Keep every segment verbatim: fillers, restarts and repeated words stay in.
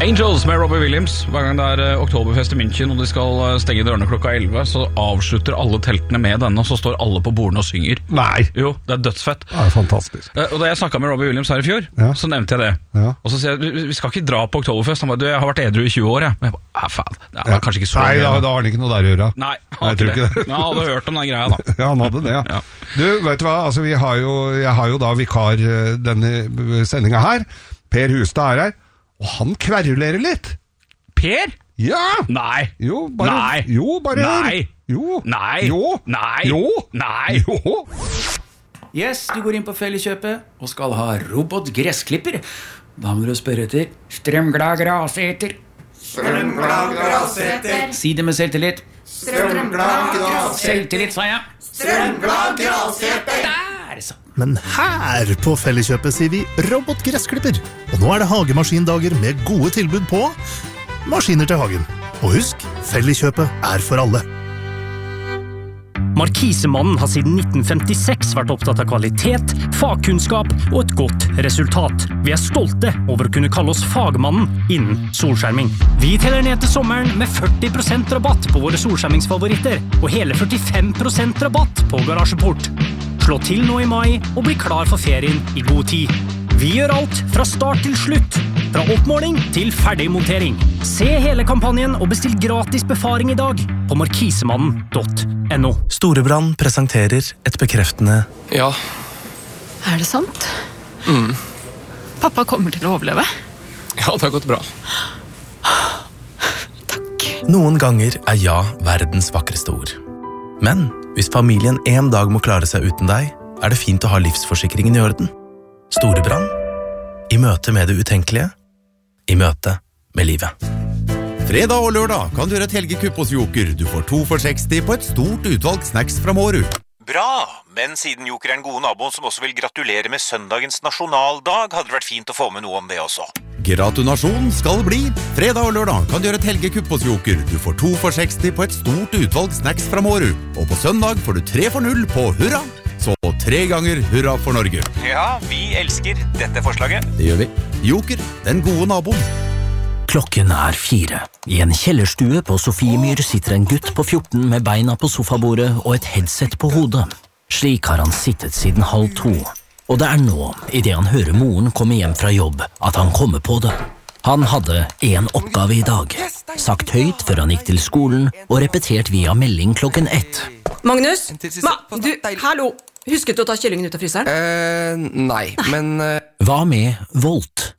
Angels med Robbie Williams. Hver gang det er uh, oktoberfest i München og de skal uh, stenge dørene klokka elleve, så avslutter alle teltene med denne, og så står alle på bordene og synger. Nei! Jo, det er dødsfett. Det er fantastisk. Uh, og da jeg snakket med Robbie Williams her i fjor, ja. så nevnte jeg det. Ja. Og så sier jeg, vi skal ikke dra på oktoberfest. Han ba, du, jeg har vært edru i tjue år, jeg. Men jeg ba, ah, faen, det er ja. kanskje ikke så. Nei, da, da har han ikke noe der å gjøre. Nei, jeg tror ikke det. Men han hadde hørt om den greia da. Ja, han hadde det, ja. ja. Du, vet du hva, altså, vi har jo, jeg har jo da vikar denne sendingen her. Per Hustad er her, og han kverulerer litt. Per? Ja! Nei. Jo, bare. Nei. Jo, bare. Nei. Jo. Nei. Jo. Nei. Jo. Nei. Jo. Yes, du går inn på Felleskjøpet og skal ha robotgressklipper. Da må du spørre etter strømglad graseter. Strømglad graseter. Si det med selvtillit. Strømglad graseter. Selvtillit, sa jeg. Strømglad graseter. Der, så. Men her på Felleskjøpet sier vi robotgressklipper. Og nå er det hagemaskindager med gode tilbud på maskiner til hagen. Og husk, Felleskjøpet er for alle. Markisemannen har siden nitten femtiseks vært opptatt av kvalitet, fagkunnskap og et godt resultat. Vi er stolte over å kunne kalle oss fagmannen innen solskjerming. Vi teller ned til sommeren med førti prosent rabatt på våre solskjermingsfavoritter, og hele førtifem prosent rabatt på garasjeport. Slå til nå i mai og bli klar for ferien i god tid. Vi gjør alt fra start til slutt, fra oppmåling til ferdigmontering. Se hele kampanjen og bestill gratis befaring i dag på markisemannen punktum no. Storebrand presenterer et bekreftende Ja. Er det sant? Mm. Pappa kommer til å overleve? Ja, det har gått bra. Takk. Noen ganger er ja verdens vakreste ord. Men hvis familien en dag må klare seg uten deg, er det fint å ha livsforsikringen i orden. Storebrand. I møte med det utenkelige. I møte med livet. Fredag og lørdag kan du gjøre et helgekupp hos Joker. Du får to for seksti på et stort utvalg snacks fra Mårud. Bra, men siden Joker er en god nabo som også vil gratulere med søndagens nasjonaldag, hadde det vært fint å få med noe om det også. Gratulasjon skal bli. Fredag og lørdag kan du gjøre et helgekupp hos Joker. Du får to for seksti på et stort utvalg snacks fra Mårud. Og på søndag får du tre for null på hurra. Så tre ganger hurra for Norge. Ja, vi elsker dette forslaget. Det gjør vi. Joker, den gode naboen. Klokken er fire. I en kjellerstue på Sofiemyr sitter en gutt på fjorten med beina på sofabordet og et headset på hodet. Slik har han sittet siden halv to. Og det er nå, i det han hører moren komme hjem fra jobb, at han kommer på det. Han hadde en oppgave i dag. Sagt høyt før han gikk til skolen, og repetert via melding klokken ett. Magnus? Ma, du, hallo! Husket du å ta kyllingen ut av fryseren? Eh, nei, men... Uh... Hva med Volt?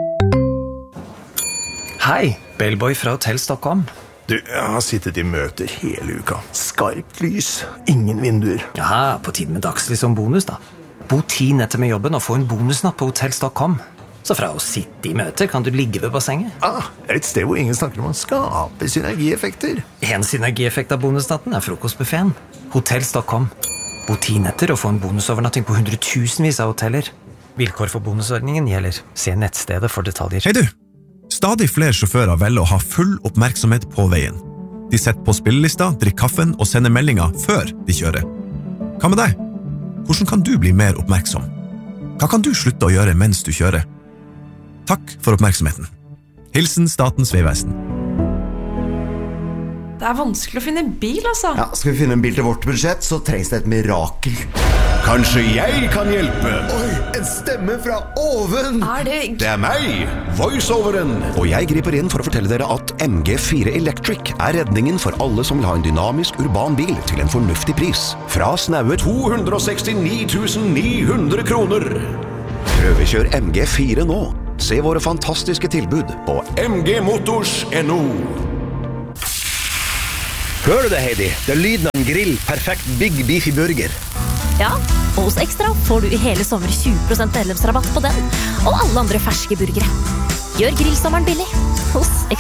Hei, Bellboy fra Hotell Stockholm. Du, jeg har sittet i møter hele uka. Skarpt lys, ingen vinduer. Ja, på tiden med dagslys som bonus da. Bo ti netter med jobben og få en bonusnatt på Hotell Stockholm. Så fra å sitte i møter kan du ligge ved bassenget. Ah, et sted hvor ingen snakker om å skape synergieffekter. En synergieffekt av bonusnatten er frokostbuffeten. Hotell Stockholm. Bo ti netter og få en bonusovernatting på hundretusenvis av hoteller. Vilkår for bonusordningen gjelder. Se nettstedet for detaljer. Hei du! Stadig flere sjåfører velger å ha full oppmerksomhet på veien. De setter på spillelista, drikker kaffen og sender meldinger før de kjører. Hva med deg? Hvordan kan du bli mer oppmerksom? Hva kan du slutte å gjøre mens du kjører? Takk for oppmerksomheten. Hilsen Statens Vegvesen. Det er vanskelig å finne bil, altså. Ja, skal vi finne en bil til vårt budsjett, så trengs det et mirakel. Kanskje jeg kan hjelpe? Oi, en stemme fra oven! Er det... Det er meg, voiceoveren. Og jeg griper inn for å fortelle dere at M G fire Electric er redningen for alle som vil ha en dynamisk urban bil til en fornuftig pris. Fra snaue to hundre sekstini tusen ni hundre kroner. Prøvekjør M G fire nå. Se våre fantastiske tilbud på m g motors punktum no. Hører du det, Heidi? Det er lyden av en grill, perfekt Big Beefy Burger. Ja, og hos Extra får du i hele sommer tjue prosent medlemsrabatt på den, og alle andre ferske burgere. Gjør grillsommeren billig hos Extra.